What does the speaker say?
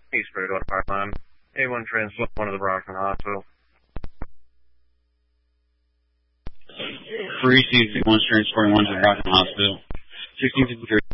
East Bridgewater Fire Line. A1 transport 1 to the Brockton Hospital. Free C1 transporting 1 to the Brockton Hospital. 1653.